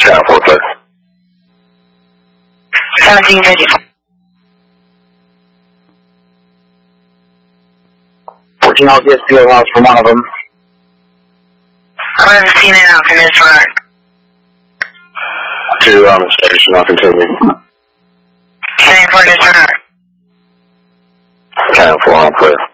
Channel 4, clear. 1754. 14 LCS field house for one of them. 11 out from this road. 2 on the station, I'll continue. 10 for this road. Channel 4 on clear.